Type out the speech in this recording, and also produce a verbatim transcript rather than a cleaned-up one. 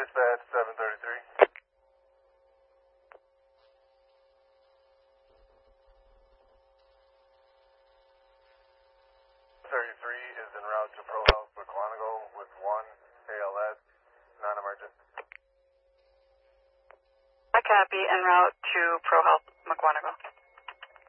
Dispatch seven thirty-three. thirty-three is en route to Pro Health McQuanago with one A L S, non-emergent. I copy, en route to Pro Health McQuanago.